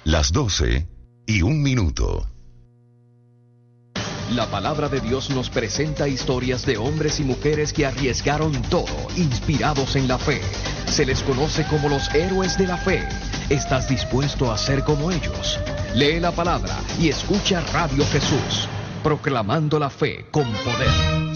Las 12:01. La palabra de Dios nos presenta historias de hombres y mujeres que arriesgaron todo, inspirados en la fe. Se les conoce como los héroes de la fe. ¿Estás dispuesto a ser como ellos? Lee la palabra y escucha Radio Jesús, proclamando la fe con poder.